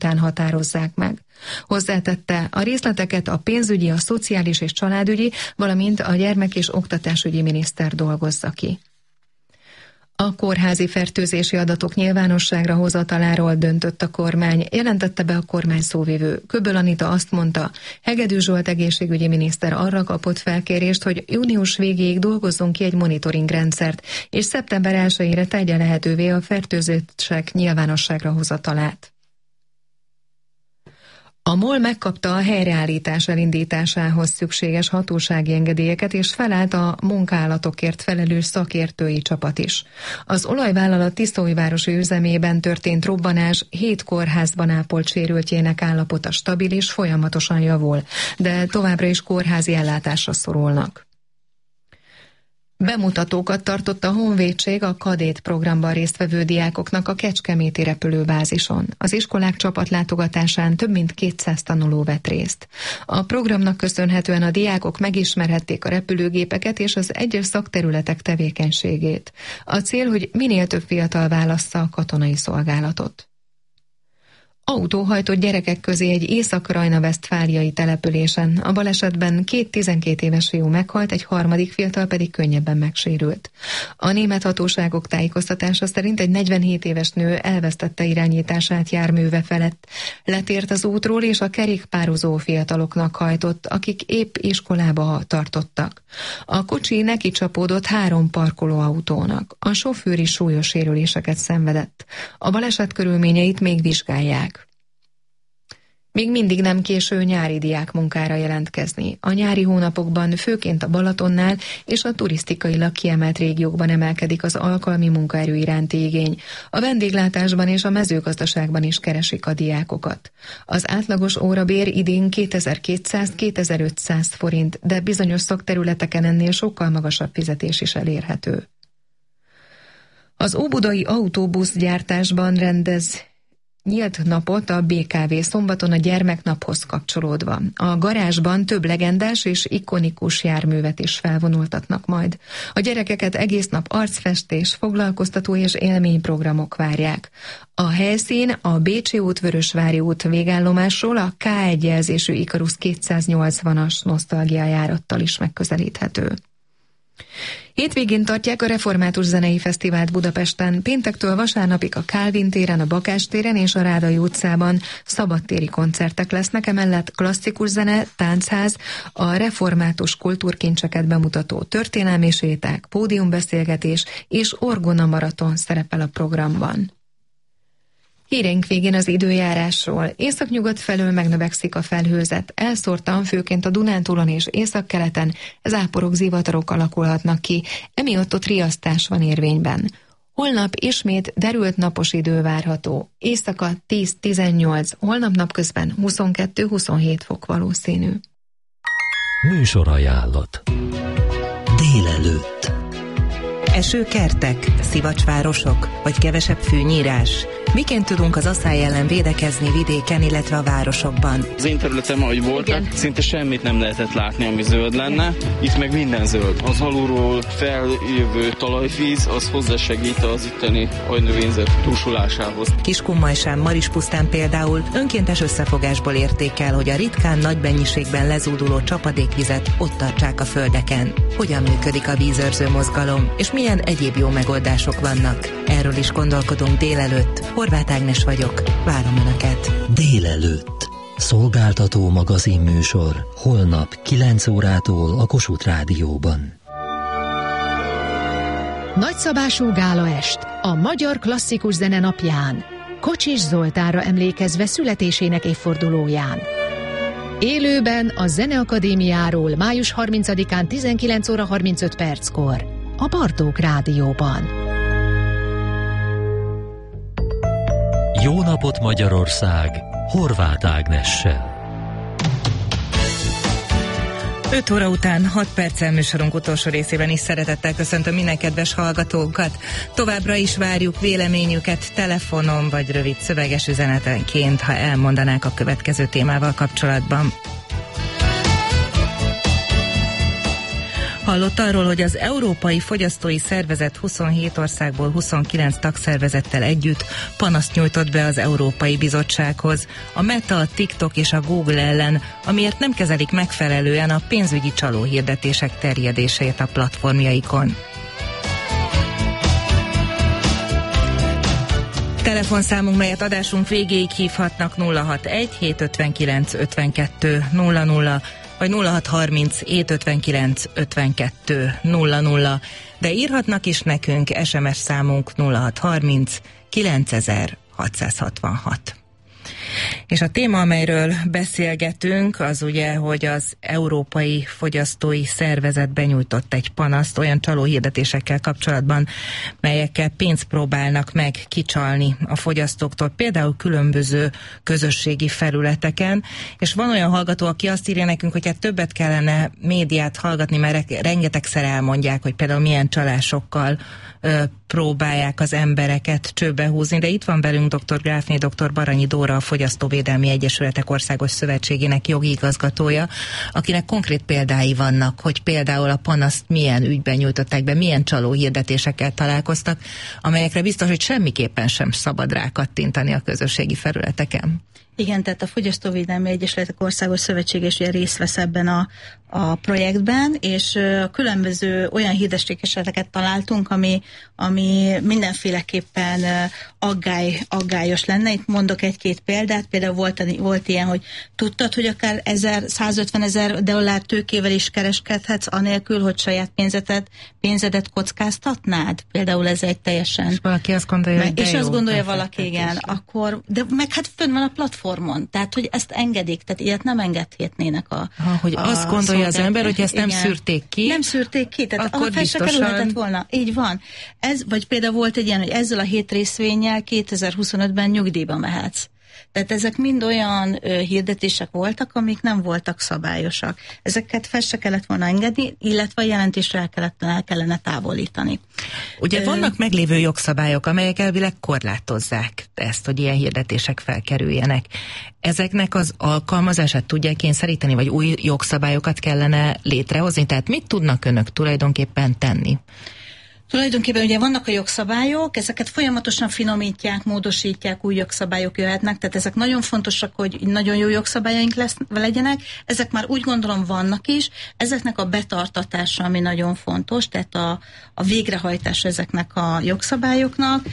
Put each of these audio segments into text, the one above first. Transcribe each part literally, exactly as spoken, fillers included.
után határozzák meg. Hozzátette, a részleteket a pénzügyi, a szociális és családügyi, valamint a gyermek- és oktatásügyi miniszter dolgozza ki. A kórházi fertőzési adatok nyilvánosságra hozataláról döntött a kormány, jelentette be a kormány szóvivő. Köböl Anita azt mondta, Hegedű Zsolt egészségügyi miniszter arra kapott felkérést, hogy június végéig dolgozzon ki egy monitoring rendszert, és szeptember elsejére tegye lehetővé a fertőzések nyilvánosságra hozatalát. A MOL megkapta a helyreállítás elindításához szükséges hatósági engedélyeket, és felállt a munkálatokért felelős szakértői csapat is. Az olajvállalat Tiszaújvárosi üzemében történt robbanás hét kórházban ápolt sérültjének állapota stabil és folyamatosan javul, de továbbra is kórházi ellátásra szorulnak. Bemutatókat tartott a Honvédség a Kadét programban résztvevő diákoknak a kecskeméti repülőbázison. Az iskolák csapatlátogatásán több mint kétszáz tanuló vett részt. A programnak köszönhetően a diákok megismerhették a repülőgépeket és az egyes szakterületek tevékenységét. A cél, hogy minél több fiatal válassza a katonai szolgálatot. Autó hajtott gyerekek közé egy észak-rajna-vesztfáliai településen. A balesetben két tizenkét éves fiú meghalt, egy harmadik fiatal pedig könnyebben megsérült. A német hatóságok tájékoztatása szerint egy negyvenhét éves nő elvesztette irányítását járműve felett. Letért az útról és a kerékpározó fiataloknak hajtott, akik épp iskolába tartottak. A kocsi neki csapódott három parkolóautónak. A sofőr is súlyos sérüléseket szenvedett. A baleset körülményeit még vizsgálják. Még mindig nem késő nyári diák munkára jelentkezni. A nyári hónapokban főként a Balatonnál és a turisztikailag kiemelt régiókban emelkedik az alkalmi munkaerő iránti igény. A vendéglátásban és a mezőgazdaságban is keresik a diákokat. Az átlagos órabér idén kétezer-kétszáz-kétezer-ötszáz forint, de bizonyos szakterületeken ennél sokkal magasabb fizetés is elérhető. Az óbudai autóbuszgyártásban rendez nyílt napot a bé ká vé szombaton a gyermeknaphoz kapcsolódva. A garázsban több legendás és ikonikus járművet is felvonultatnak majd. A gyerekeket egész nap arcfestés, foglalkoztató és élményprogramok várják. A helyszín a Bécsi út, Vörösvári út végállomásról a ká egy jelzésű Ikarus kétszáznyolcvanas nosztalgia járattal is megközelíthető. Hétvégén tartják a Református Zenei Fesztivált Budapesten, péntektől vasárnapig a Kálvin téren, a Bakás téren és a Rádai utcában szabadtéri koncertek lesznek, emellett klasszikus zene, táncház, a református kultúrkincseket bemutató történelmi séták, pódiumbeszélgetés és orgona maraton szerepel a programban. Hírénk végén az időjárásról. Északnyugat felől megnövekszik a felhőzet. Elszórtan, főként a Dunántúlon és északkeleten záporok, zivatarok alakulhatnak ki, emiatt ott riasztás van érvényben. Holnap ismét derült napos idő várható. Éjszaka tíz-tizennyolc, holnap napközben huszonkettő-huszonhét fok valószínű. Műsorajánlat. Délelőtt. Esőkertek, szivacsvárosok, vagy kevesebb fűnyírás? Miként tudunk az asszály ellen védekezni vidéken, illetve a városokban? Az én területem, ahogy voltak, szinte semmit nem lehetett látni, ami zöld lenne. Itt meg minden zöld. Az alulról feljövő talajvíz, az hozzásegít az itteni agynövényzet túlsulásához. Kiskunmajsán, Marispusztán például önkéntes összefogásból érték el, hogy a ritkán nagy mennyiségben lezúduló csapadékvizet ott tartsák a földeken. Hogyan működik a vízőrző mozgalom, és milyen egyéb jó megoldások vannak? Erről is gondolkodunk délelőtt. Horváth Ágnes vagyok, várom Önöket. Délelőtt. Szolgáltató magazin műsor. Holnap kilenc órától a Kossuth Rádióban. Nagyszabású gálaest a magyar klasszikus zene napján, Kocsis Zoltánra emlékezve születésének évfordulóján. Élőben a Zeneakadémiáról május harmincadikán tizenkilenc óra harmincöt perckor a Bartók Rádióban. Jó napot Magyarország! Horváth Ágnessel. öt óra után hat perccel műsorunk utolsó részében is szeretettel köszöntöm minden kedves hallgatókat. Továbbra is várjuk véleményüket telefonon vagy rövid szöveges üzenetenként, ha elmondanák a következő témával kapcsolatban. Hallott arról, hogy az Európai Fogyasztói Szervezet huszonhét országból huszonkilenc tagszervezettel együtt panaszt nyújtott be az Európai Bizottsághoz a Meta, a TikTok és a Google ellen, amiért nem kezelik megfelelően a pénzügyi csalóhirdetések terjedését a platformjaikon. Telefonszámunk, melyet adásunk végéig hívhatnak nulla hatvanegy hét ötvenkilenc ötvenkettő nulla nulla vagy nulla hatszázharminc hét ötvenkilenc ötvenkettő nulla nulla, de írhatnak is nekünk, es em es számunk nulla hatszázharminc kilencezer-hatszázhatvanhat. És a téma, amelyről beszélgetünk, az ugye, hogy az Európai Fogyasztói Szervezet benyújtott egy panaszt olyan csalóhirdetésekkel kapcsolatban, melyekkel pénzt próbálnak meg kicsalni a fogyasztóktól, például különböző közösségi felületeken, és van olyan hallgató, aki azt írja nekünk, hogy hát többet kellene médiát hallgatni, mert rengetegszer elmondják, hogy például milyen csalásokkal ö, próbálják az embereket csőbe húzni, de itt van velünk dr. Gráfné dr. Baranyi Dóra, a Fogyasztóvédelmi Egyesületek Országos Szövetségének jogi igazgatója, akinek konkrét példái vannak, hogy például a panaszt milyen ügyben nyújtották be, milyen csalóhirdetésekkel találkoztak, amelyekre biztos, hogy semmiképpen sem szabad rákattintani a közösségi felületeken. Igen, tehát a Fogyasztóvédelmi Egyesületek Országos Szövetsége is részt vesz ebben a, a projektben, és uh, különböző olyan hirdetéseket találtunk, ami, ami mindenféleképpen uh, aggály, aggályos lenne. Itt mondok egy-két példát, például volt, volt ilyen, hogy tudtad, hogy akár százötven ezer dollár tőkével is kereskedhetsz, anélkül, hogy saját pénzedet, pénzedet kockáztatnád? Például ez egy teljesen... És valaki azt gondolja, meg, és azt gondolja valaki, igen, akkor, de meg hát fönn van a platformon, tehát, hogy ezt engedik, tehát ilyet nem engedhetnének a... Ha, hogy a azt gondolja az ember, hogy ezt nem igen. szűrték ki. Nem szűrték ki, tehát akkor fel se biztosan... kerülhetett volna. Így van. Ez, vagy például volt egy ilyen, hogy ezzel a hét részvénnyel kétezer-huszonötben nyugdíjba mehetsz. Tehát ezek mind olyan ö, hirdetések voltak, amik nem voltak szabályosak. Ezeket fel se kellett volna engedni, illetve a jelentésre el, kellett, el kellene távolítani. Ugye ö, vannak meglévő jogszabályok, amelyek elvileg korlátozzák ezt, hogy ilyen hirdetések felkerüljenek. Ezeknek az alkalmazását tudják kényszeríteni, vagy új jogszabályokat kellene létrehozni? Tehát mit tudnak önök tulajdonképpen tenni? Tulajdonképpen ugye vannak a jogszabályok, ezeket folyamatosan finomítják, módosítják, új jogszabályok jöhetnek, tehát ezek nagyon fontosak, hogy nagyon jó jogszabályaink lesz, legyenek. Ezek már úgy gondolom vannak is, ezeknek a betartatása, ami nagyon fontos, tehát a, a végrehajtása ezeknek a jogszabályoknak.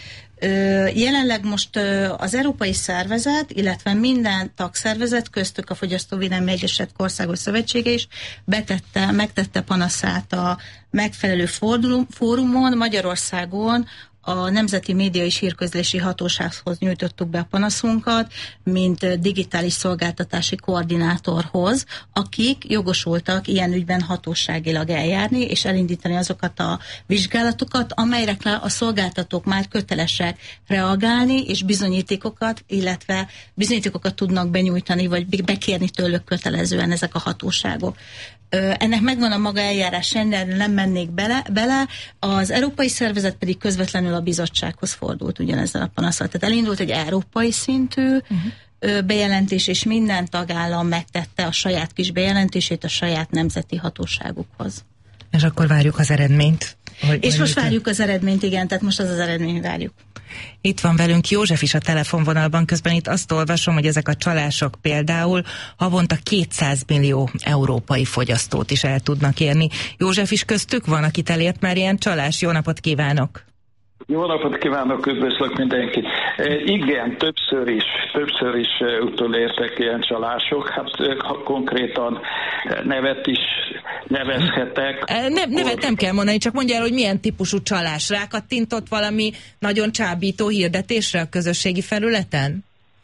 Jelenleg most az Európai Szervezet, illetve minden tagszervezet, köztük a Fogyasztóvédelmi Egyesületek Országos Szövetsége is betette, megtette panaszát a megfelelő fórumon, Magyarországon a Nemzeti Média és Hírközlési Hatósághoz nyújtottuk be a panaszunkat, mint digitális szolgáltatási koordinátorhoz, akik jogosultak ilyen ügyben hatóságilag eljárni, és elindítani azokat a vizsgálatokat, amelyre a szolgáltatók már kötelesek reagálni, és bizonyítékokat, illetve bizonyítékokat tudnak benyújtani, vagy bekérni tőlük kötelezően ezek a hatóságok. Ennek megvan a maga eljárás, nem mennék bele, bele, az Európai Szervezet pedig közvetlenül a bizottsághoz fordult ugyanezzel a panaszsal. Tehát elindult egy európai szintű uh-huh. bejelentés, és minden tagállam megtette a saját kis bejelentését a saját nemzeti hatóságukhoz. És akkor várjuk az eredményt. Hogy és most várjuk az eredményt, igen, tehát most az az eredményt várjuk. Itt van velünk József is a telefonvonalban, közben itt azt olvasom, hogy ezek a csalások például havonta kétszáz millió európai fogyasztót is el tudnak érni. József is köztük van, akit elért már ilyen csalás. Jó napot kívánok! Jó napot kívánok, üdvözlök mindenkit. E, igen, többször is, többször is utolértek ilyen csalások, hát ha konkrétan nevet is nevezhetek. Ne, nevet nem kell mondani, csak mondja el, hogy milyen típusú csalás. Rákattintott valami nagyon csábító hirdetésre a közösségi felületen?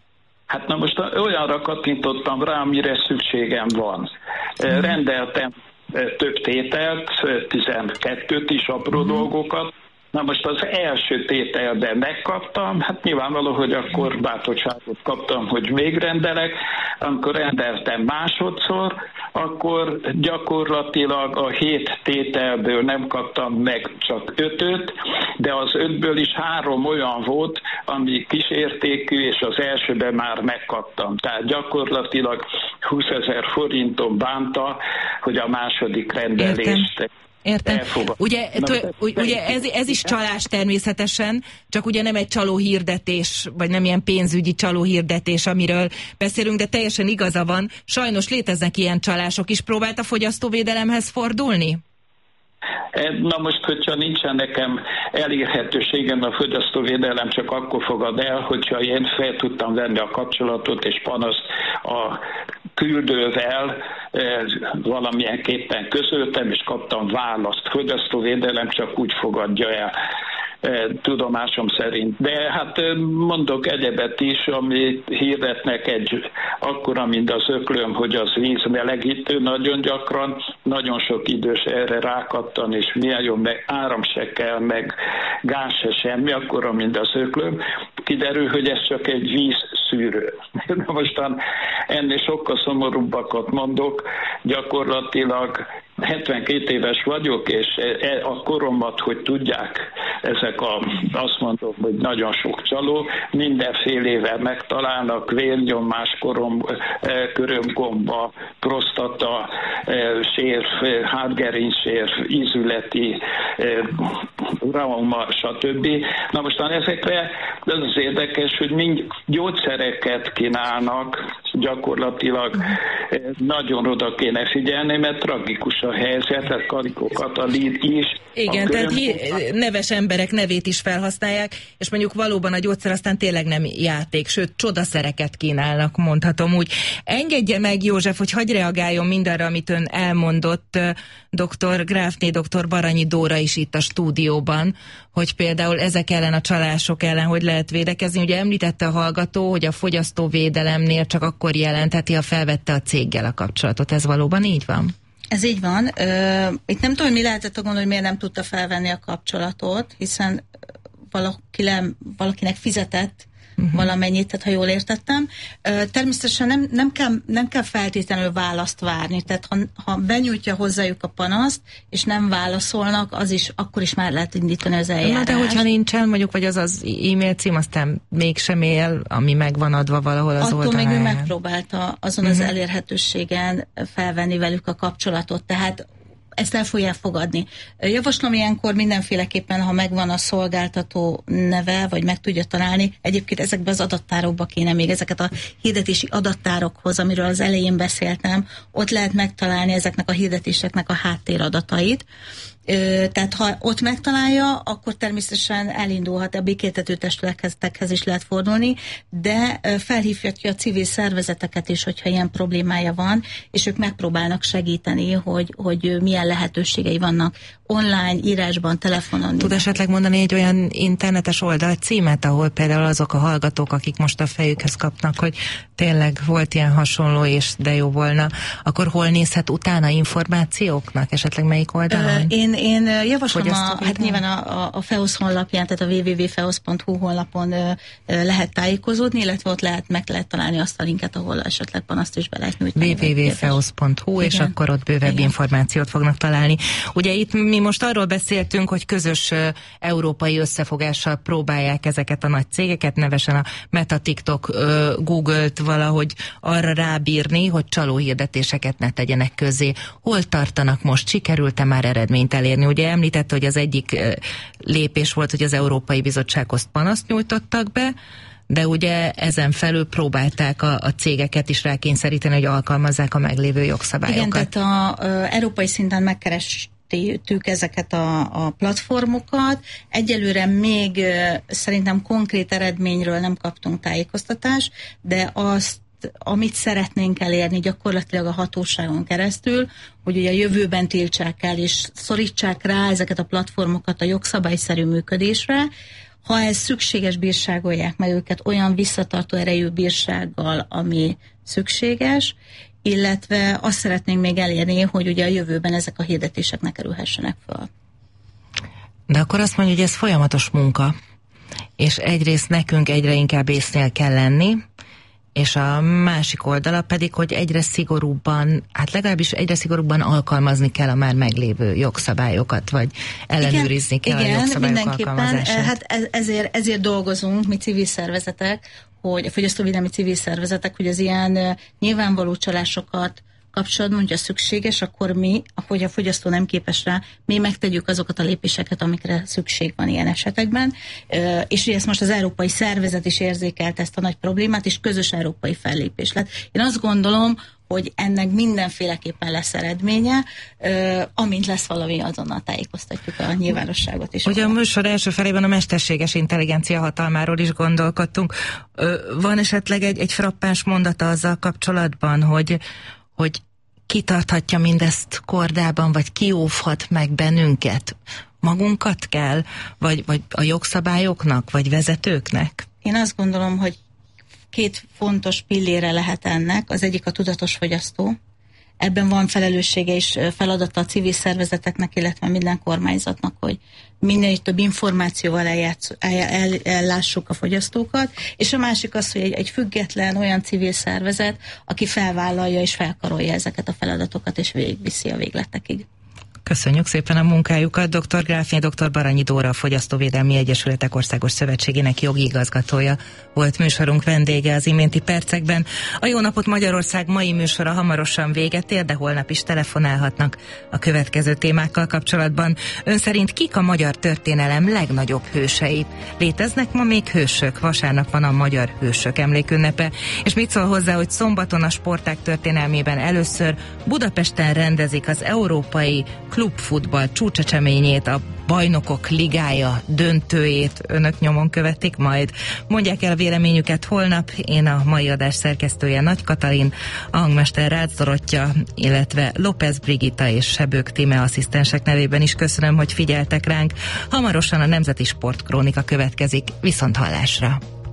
Hát na most olyanra kattintottam rá, amire szükségem van. Hmm. Rendeltem több tételt, tizenkettőt is, apró hmm. dolgokat. Na most az első tételben megkaptam, hát nyilvánvaló, hogy akkor bátorságot kaptam, hogy még rendelek. Amikor rendeltem másodszor, akkor gyakorlatilag a hét tételből nem kaptam meg csak ötöt, de az ötből is három olyan volt, ami kisértékű, és az elsőben már megkaptam. Tehát gyakorlatilag húszezer forinton bánta, hogy a második rendelést... Értem. Értem. Ugye, t- ugye ez, ez is csalás természetesen, csak ugye nem egy csalóhirdetés, vagy nem ilyen pénzügyi csalóhirdetés, amiről beszélünk, de teljesen igaza van. Sajnos léteznek ilyen csalások is. Próbált a fogyasztóvédelemhez fordulni? Na most, hogyha nincsen nekem elérhetőségem, a fogyasztóvédelem csak akkor fogad el, hogyha én fel tudtam venni a kapcsolatot és panaszt a küldővel valamilyenképpen közöltem, és kaptam választ. Fogyasztóvédelem csak úgy fogadja el, tudomásom szerint. De hát mondok egyebet is, amit hirdetnek egy akkora, mint az öklöm, hogy az vízmelegítő nagyon gyakran, nagyon sok idős erre rákattan, és milyen jó, meg áram se kell, meg gáz se semmi, akkora, mint az öklöm. Kiderül, hogy ez csak egy vízszűrő. Na mostan ennél sokkal szomorúbbakat mondok, gyakorlatilag hetvenkét éves vagyok, és a koromat, hogy tudják, ezek a, azt mondom, hogy nagyon sok csaló, mindenfélevel megtalálnak, vérnyomás, korom, körömgomba, prostata, sérv, hátgerincsérv, ízületi, rauma, stb. Na mostan ezekre az az érdekes, hogy mind gyógyszereket kínálnak, gyakorlatilag nagyon oda kéne figyelni, mert tragikus a helyzet, tehát Karikó Katalin is. Igen, tehát neves emberek nevét is felhasználják, és mondjuk valóban a gyógyszer aztán tényleg nem játék, sőt, csodaszereket kínálnak, mondhatom úgy. Engedje meg, József, hogy hagyj reagáljon mindarra, amit ön elmondott, dr. Gráfné, dr. Baranyi Dóra is itt a stúdióban, hogy például ezek ellen a csalások ellen hogy lehet védekezni. Ugye említette a hallgató, hogy a fogyasztóvédelemnél csak akkor jelentheti, ha felvette a céggel a kapcsolatot. Ez valóban így van? Ez így van. Itt nem tudom, mi lehetett a gond, hogy miért nem tudta felvenni a kapcsolatot, hiszen valaki, valakinek fizetett uh-huh. valamennyit, tehát ha jól értettem. Természetesen nem, nem, kell, nem kell feltétlenül választ várni, tehát ha, ha benyújtja hozzájuk a panaszt, és nem válaszolnak, az is, akkor is már lehet indítani az eljárást. Na de hogyha nincsen, mondjuk, vagy az az e-mail cím, aztán mégsem él, ami meg van adva valahol az oldalán. Attól még ő megpróbálta azon uh-huh. az elérhetőségen felvenni velük a kapcsolatot, tehát ezt el fogják fogadni. Javaslom ilyenkor mindenféleképpen, ha megvan a szolgáltató neve, vagy meg tudja találni, egyébként ezekbe az adattárokba kéne még ezeket a hirdetési adattárokhoz, amiről az elején beszéltem, ott lehet megtalálni ezeknek a hirdetéseknek a háttéradatait. Tehát ha ott megtalálja, akkor természetesen elindulhat, a békéltető testületekhez is lehet fordulni, de felhívhatja a civil szervezeteket is, hogyha ilyen problémája van, és ők megpróbálnak segíteni, hogy, hogy milyen lehetőségei vannak online, írásban, telefonon. Tud esetleg mondani egy olyan internetes oldal címet, ahol például azok a hallgatók, akik most a fejükhez kapnak, hogy tényleg volt ilyen hasonló, és de jó volna, akkor hol nézhet utána információknak? Esetleg melyik oldalon? Én, én javaslom, a, hát nyilván a, a FEOSZ honlapján, tehát a double-u double-u double-u pont feosz pont hu honlapon lehet tájékozódni, illetve ott lehet, meg lehet találni azt a linket, ahol esetleg panaszt is be lehet nyújtani. double-u double-u double-u pont feosz pont hu, és akkor ott bővebb Igen. információt fognak találni. Ugye itt mi most arról beszéltünk, hogy közös uh, európai összefogással próbálják ezeket a nagy cégeket, nevesen a Meta, TikTok, uh, Google-t valahogy arra rábírni, hogy csalóhirdetéseket ne tegyenek közzé. Hol tartanak most? Sikerült-e már eredményt elérni? Ugye említette, hogy az egyik uh, lépés volt, hogy az Európai Bizottsághoz panaszt nyújtottak be, de ugye ezen felül próbálták a, a cégeket is rákényszeríteni, hogy alkalmazzák a meglévő jogszabályokat. Igen, tehát a, a európai szinten megkeres ezeket a, a platformokat. Egyelőre még uh, szerintem konkrét eredményről nem kaptunk tájékoztatást, de azt, amit szeretnénk elérni gyakorlatilag a hatóságon keresztül, hogy ugye a jövőben tiltsák el és szorítsák rá ezeket a platformokat a jogszabályszerű működésre. Ha ez szükséges, bírságolják meg őket olyan visszatartó erejű bírsággal, ami szükséges, illetve azt szeretnénk még elérni, hogy ugye a jövőben ezek a hirdetések ne kerülhessenek föl. De akkor azt mondja, hogy ez folyamatos munka, és egyrészt nekünk egyre inkább észnél kell lenni, és a másik oldala pedig, hogy egyre szigorúbban, hát legalábbis egyre szigorúbban alkalmazni kell a már meglévő jogszabályokat, vagy ellenőrizni igen, kell igen, a jogszabályok mindenképpen, alkalmazását. Hát ezért, ezért dolgozunk mi civil szervezetek, hogy a fogyasztóvédelmi civil szervezetek, hogy az ilyen nyilvánvaló csalásokat kapcsolatban, hogyha szükséges, akkor mi, ahogy a fogyasztó nem képes rá, mi megtegyük azokat a lépéseket, amikre szükség van ilyen esetekben. És ugye ezt most az európai szervezet is érzékelt ezt a nagy problémát, és közös európai fellépés lett. Én azt gondolom, hogy ennek mindenféleképpen lesz eredménye, amint lesz valami, azonnal tájékoztatjuk a nyilvánosságot is. Ugye a műsor első felében a mesterséges intelligencia hatalmáról is gondolkodtunk. Van esetleg egy, egy frappáns mondata azzal kapcsolatban, hogy, hogy kitarthatja mindezt kordában, vagy kióvhat meg bennünket? Magunkat kell? Vagy, vagy a jogszabályoknak, vagy vezetőknek? Én azt gondolom, hogy két fontos pillére lehet ennek. Az egyik a tudatos fogyasztó. Ebben van felelőssége és feladata a civil szervezeteknek, illetve minden kormányzatnak, hogy minél több információval eljátsz, el, el, ellássuk a fogyasztókat. És a másik az, hogy egy, egy független olyan civil szervezet, aki felvállalja és felkarolja ezeket a feladatokat, és végigviszi a végletekig. Köszönjük szépen a munkájukat. doktor Gráfné, doktor Baranyi Dóra, a Fogyasztóvédelmi Egyesületek Országos Szövetségének jogi igazgatója volt műsorunk vendége az iménti percekben. A Jó napot Magyarország mai műsora hamarosan véget ér, de holnap is telefonálhatnak a következő témákkal kapcsolatban. Ön szerint kik a magyar történelem legnagyobb hősei? Léteznek ma még hősök? Vasárnap van a Magyar Hősök Emlékünnepe. És mit szól hozzá, hogy szombaton a sportág történelmében először Budapesten rendezik az európai klubfutball csúcseseményét, a Bajnokok Ligája döntőjét. Önök nyomon követik majd? Mondják el véleményüket holnap. Én a mai adás szerkesztője Nagy Katalin, a hangmester Rácz Dorottya, illetve López Brigitta és Sebők Tíme asszisztensek nevében is köszönöm, hogy figyeltek ránk. Hamarosan a Nemzeti Sportkrónika következik. Viszont hallásra!